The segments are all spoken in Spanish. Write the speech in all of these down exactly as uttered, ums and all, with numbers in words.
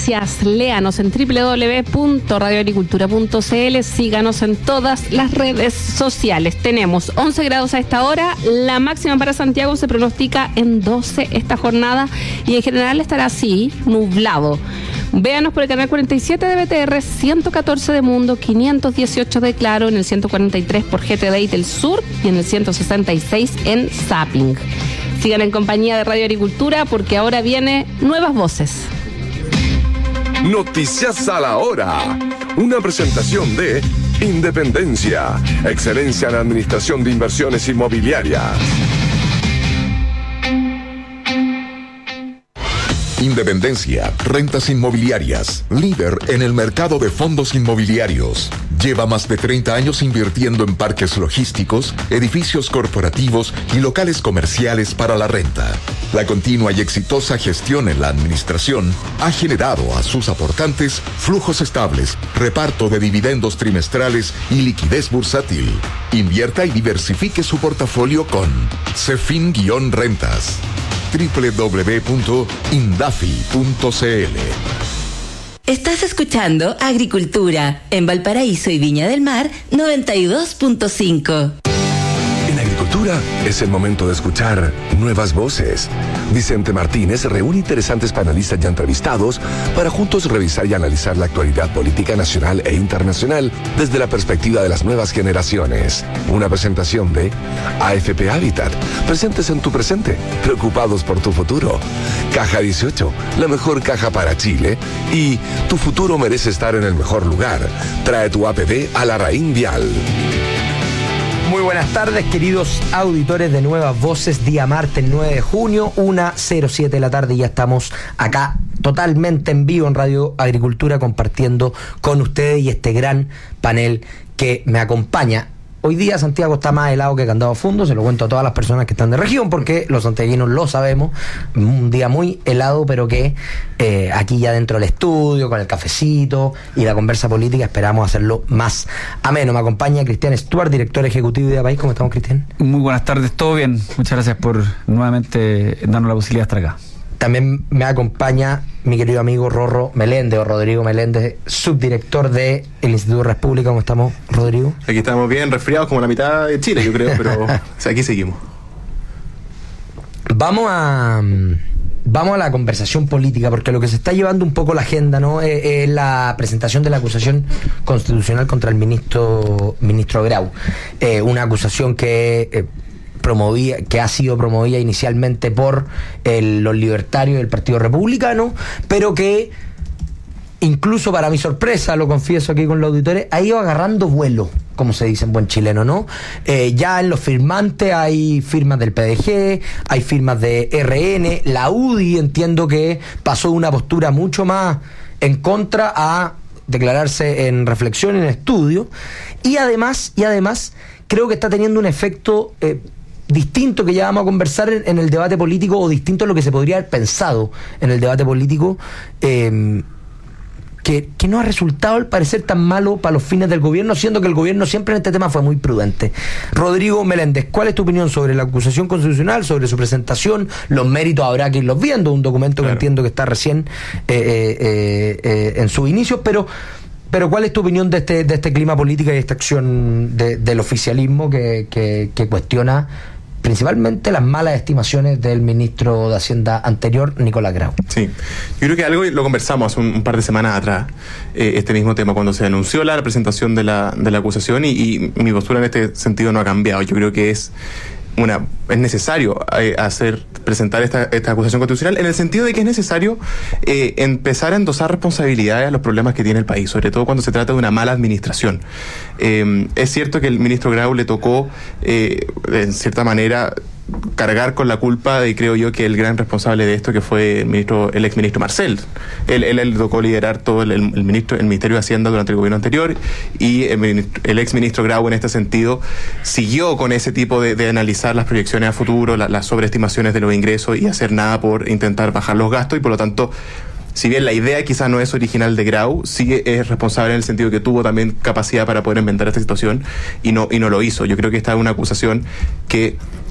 noticias. Léanos en doble u doble u doble u punto radio agricultura punto c l. Síganos en todas las redes sociales. Tenemos once grados a esta hora. La máxima para Santiago se pronostica en doce esta jornada y en general estará así, nublado. Véanos por el canal cuarenta y siete de B T R, ciento catorce de Mundo, quinientos dieciocho de Claro, en el ciento cuarenta y tres por G T D I del Sur y en el ciento sesenta y seis en Zapping. Sigan en compañía de Radio Agricultura porque ahora viene Nuevas Voces. Noticias a la hora. Una presentación de Independencia, excelencia en administración de inversiones inmobiliarias. Independencia, rentas inmobiliarias, líder en el mercado de fondos inmobiliarios. Lleva más de treinta años invirtiendo en parques logísticos, edificios corporativos y locales comerciales para la renta. La continua y exitosa gestión en la administración ha generado a sus aportantes flujos estables, reparto de dividendos trimestrales y liquidez bursátil. Invierta y diversifique su portafolio con Cefin-Rentas. doble u doble u doble u punto indafi punto c l. Estás escuchando Agricultura en Valparaíso y Viña del Mar noventa y dos punto cinco. En Agricultura es el momento de escuchar Nuevas Voces. Vicente Martínez reúne interesantes panelistas ya entrevistados para juntos revisar y analizar la actualidad política nacional e internacional desde la perspectiva de las nuevas generaciones. Una presentación de A F P Habitat, presentes en tu presente, preocupados por tu futuro. Caja dieciocho, la mejor caja para Chile. Y tu futuro merece estar en el mejor lugar. Trae tu A P B a la Raín Vial. Muy buenas tardes, queridos auditores de Nuevas Voces, día martes nueve de junio, una cero siete de la tarde, y ya estamos acá totalmente en vivo en Radio Agricultura compartiendo con ustedes y este gran panel que me acompaña. Hoy día Santiago está más helado que candado fundo, se lo cuento a todas las personas que están de región porque los santiaguinos lo sabemos, un día muy helado, pero que eh, aquí ya dentro del estudio, con el cafecito y la conversa política esperamos hacerlo más ameno. Me acompaña Cristian Stuart, director ejecutivo de Idapaís. ¿Cómo estamos, Cristian? Muy buenas tardes, todo bien, muchas gracias por nuevamente darnos la posibilidad de estar acá. También me acompaña mi querido amigo Rorro Meléndez, o Rodrigo Meléndez, subdirector del Instituto República. ¿Cómo estamos, Rodrigo? Aquí estamos bien, resfriados como la mitad de Chile, yo creo, pero o sea, aquí seguimos. Vamos a vamos a la conversación política, porque lo que se está llevando un poco la agenda, ¿no? Es, es la presentación de la acusación constitucional contra el ministro ministro Grau. Eh, una acusación que eh, promovía, que ha sido promovida inicialmente por el, los libertarios del Partido Republicano, pero que incluso para mi sorpresa, lo confieso aquí con los auditores, ha ido agarrando vuelo, como se dice en buen chileno, ¿no? Eh, ya en los firmantes hay firmas del P D G, hay firmas de R N, la U D I entiendo que pasó de una postura mucho más en contra a declararse en reflexión, en estudio, y además, y además creo que está teniendo un efecto eh, distinto, que ya vamos a conversar en, en el debate político, o distinto a lo que se podría haber pensado en el debate político, eh, que, que no ha resultado al parecer tan malo para los fines del gobierno, siendo que el gobierno siempre en este tema fue muy prudente. Rodrigo Meléndez, ¿cuál es tu opinión sobre la acusación constitucional, sobre su presentación? Los méritos habrá que irlos viendo, un documento claro. que entiendo que está recién eh, eh, eh, en sus inicios, pero Pero ¿cuál es tu opinión de este de este clima político y esta acción de, del oficialismo que, que, que cuestiona principalmente las malas estimaciones del ministro de Hacienda anterior, Nicolás Grau? Sí, yo creo que algo lo conversamos hace un, un par de semanas atrás, eh, este mismo tema, cuando se anunció la presentación de la, de la acusación, y, y mi postura en este sentido no ha cambiado. Yo creo que es una es necesario eh, hacer presentar esta, esta acusación constitucional, en el sentido de que es necesario eh, empezar a endosar responsabilidades a los problemas que tiene el país, sobre todo cuando se trata de una mala administración. Eh, es cierto que el ministro Grau le tocó, eh, en cierta manera, cargar con la culpa de, creo yo, que el gran responsable de esto, que fue el ministro, el exministro Marcel. Él, él, él le tocó liderar todo el, el ministro, el Ministerio de Hacienda durante el gobierno anterior, y el, el exministro Grau en este sentido siguió con ese tipo de, de analizar las proyecciones a futuro, la, las sobreestimaciones de los ingresos, y hacer nada por intentar bajar los gastos, y por lo tanto, si bien la idea quizás no es original de Grau, sí es responsable en el sentido que tuvo también capacidad para poder inventar esta situación y no, y no lo hizo. Yo creo que esta es una acusación que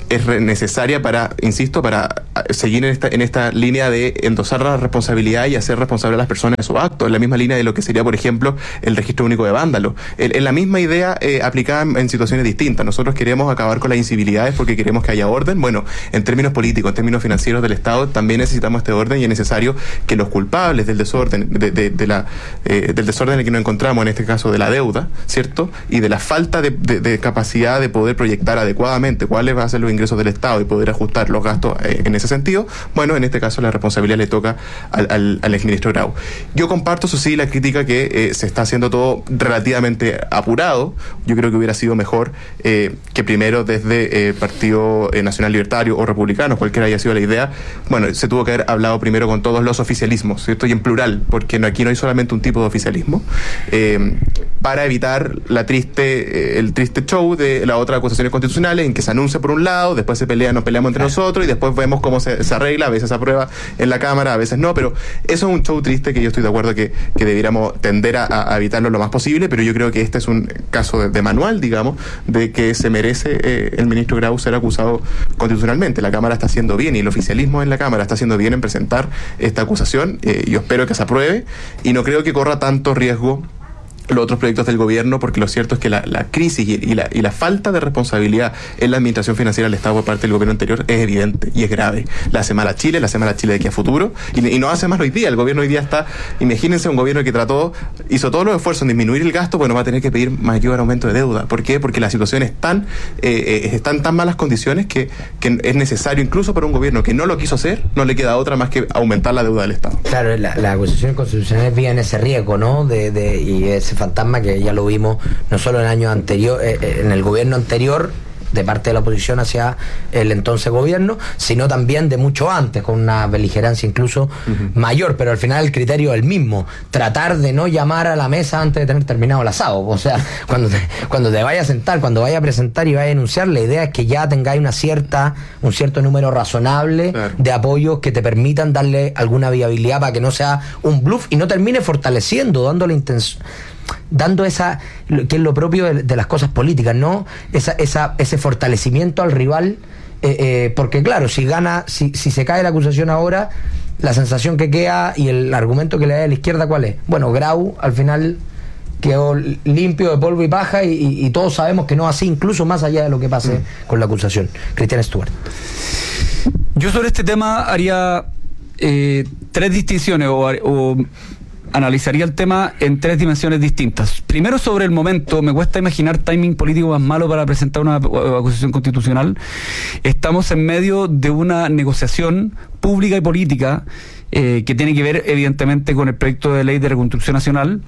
es necesaria para, insisto, para seguir en esta, en esta línea de endosar la responsabilidad y hacer responsable a las personas de sus actos, en la misma línea de lo que sería, por ejemplo, el registro único de vándalos. En, en la misma idea eh, aplicada en, en situaciones distintas. Nosotros queremos acabar con las incivilidades porque queremos que haya orden. Bueno, en términos políticos, en términos financieros del Estado, también necesitamos este orden y es necesario que los culpables del desorden, de, de, de la, eh, del desorden en el que nos encontramos, en este caso de la deuda, ¿cierto? Y de la falta de, de, de capacidad de poder proyectar adecuadamente cuáles van a ser los ingresos del Estado y poder ajustar los gastos eh, en ese sentido, bueno, en este caso la responsabilidad le toca al, al, al exministro Grau. Yo comparto, eso sí, la crítica que eh, se está haciendo todo relativamente apurado. Yo creo que hubiera sido mejor eh, que primero desde eh, Partido eh, Nacional Libertario o Republicano, cualquiera haya sido la idea, bueno, se tuvo que haber hablado primero con todos los oficialismos, ¿cierto? Y en plural, porque no, aquí no hay solamente un tipo de oficialismo, eh, para evitar la triste, eh, el triste show de las otras acusaciones constitucionales en que se anuncia por un lado, después se pelea, nos peleamos entre nosotros y después vemos cómo se, se arregla, a veces se aprueba en la Cámara, a veces no, pero eso es un show triste que yo estoy de acuerdo que, que debiéramos tender a, a evitarlo lo más posible, pero yo creo que este es un caso de, de manual, digamos, de que se merece eh, el ministro Grau ser acusado constitucionalmente. La Cámara está haciendo bien y el oficialismo en la Cámara está haciendo bien en presentar esta acusación. Eh, yo espero que se apruebe y no creo que corra tanto riesgo los otros proyectos del gobierno, porque lo cierto es que la, la crisis y, y, la, y la falta de responsabilidad en la administración financiera del Estado por parte del gobierno anterior es evidente y es grave. La hace mal a Chile, la hace mal a Chile de aquí a futuro y, y no hace mal hoy día. El gobierno hoy día está, imagínense un gobierno que trató, hizo todos los esfuerzos en disminuir el gasto, bueno, va a tener que pedir mayor aumento de deuda. ¿Por qué? Porque la situación es tan, eh, están tan malas condiciones que, que es necesario, incluso para un gobierno que no lo quiso hacer, no le queda otra más que aumentar la deuda del Estado. Claro, la, la acusación constitucional viene ese riesgo, ¿no? De, de, y ese fantasma que ya lo vimos no solo en el año anterior, eh, en el gobierno anterior, de parte de la oposición hacia el entonces gobierno, sino también de mucho antes, con una beligerancia incluso uh-huh. mayor, pero al final el criterio es el mismo, tratar de no llamar a la mesa antes de tener terminado el asado. O sea, cuando te, cuando te vayas a sentar, cuando vayas a presentar y vayas a enunciar, la idea es que ya tengáis una cierta, un cierto número razonable claro. de apoyos que te permitan darle alguna viabilidad para que no sea un bluff y no termine fortaleciendo, dando la intención, dando esa, que es lo propio de, de las cosas políticas, ¿no? Esa, esa, ese fortalecimiento al rival, eh, eh, porque claro, si gana, si, si se cae la acusación ahora, la sensación que queda y el argumento que le da a la izquierda, ¿cuál es? Bueno, Grau al final quedó limpio de polvo y paja y, y, y todos sabemos que no así, incluso más allá de lo que pase mm. con la acusación. Cristian Stuart. Yo sobre este tema haría eh, tres distinciones o, o analizaría el tema en tres dimensiones distintas. Primero, sobre el momento, me cuesta imaginar timing político más malo para presentar una acusación constitucional. Estamos en medio de una negociación pública y política eh, que tiene que ver evidentemente con el proyecto de ley de reconstrucción nacional,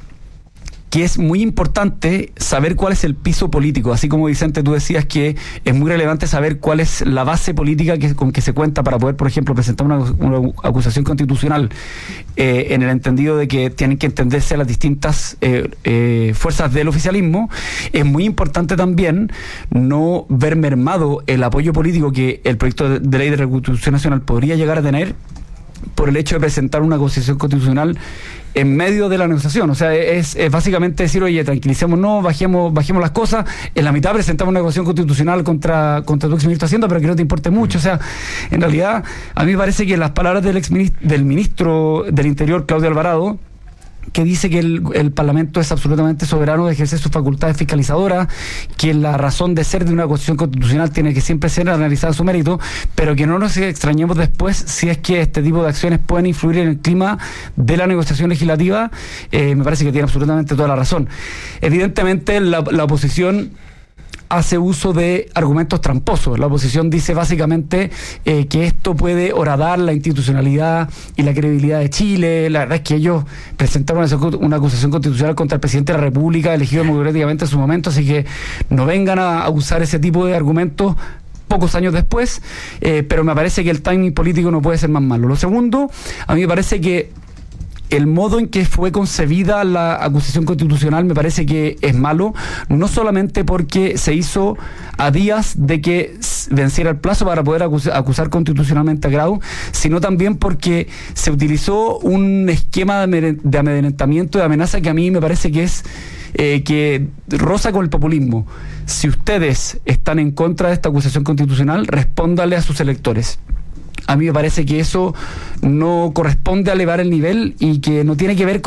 que es muy importante saber cuál es el piso político, así como Vicente tú decías que es muy relevante saber cuál es la base política que, con que se cuenta para poder, por ejemplo, presentar una, una acusación constitucional, eh, en el entendido de que tienen que entenderse las distintas eh, eh, fuerzas del oficialismo. Es muy importante también no ver mermado el apoyo político que el proyecto de, de ley de reconstrucción nacional podría llegar a tener por el hecho de presentar una acusación constitucional en medio de la negociación. O sea, es, es básicamente decir, oye, tranquilicémonos, bajemos, bajemos las cosas, en la mitad presentamos una acusación constitucional contra, contra tu exministro de Hacienda, pero que no te importe mucho. O sea, en realidad, a mí me parece que las palabras del exministro, del ministro del Interior, Claudio Alvarado, que dice que el, el Parlamento es absolutamente soberano de ejercer sus facultades fiscalizadoras, que la razón de ser de una constitución constitucional tiene que siempre ser analizada a su mérito, pero que no nos extrañemos después si es que este tipo de acciones pueden influir en el clima de la negociación legislativa. Eh, me parece que tiene absolutamente toda la razón. Evidentemente, la, la oposición hace uso de argumentos tramposos. La oposición dice básicamente eh, que esto puede horadar la institucionalidad y la credibilidad de Chile. La verdad es que ellos presentaron una, una acusación constitucional contra el presidente de la República, elegido democráticamente en su momento, así que no vengan a, a usar ese tipo de argumentos pocos años después, eh, pero me parece que el timing político no puede ser más malo. Lo segundo, a mí me parece que el modo en que fue concebida la acusación constitucional me parece que es malo, no solamente porque se hizo a días de que venciera el plazo para poder acusar, acusar constitucionalmente a Grau, sino también porque se utilizó un esquema de amedrentamiento, de amenaza que a mí me parece que es eh, que roza con el populismo. Si ustedes están en contra de esta acusación constitucional, respóndale a sus electores. A mí me parece que eso no corresponde a elevar el nivel y que no tiene que ver con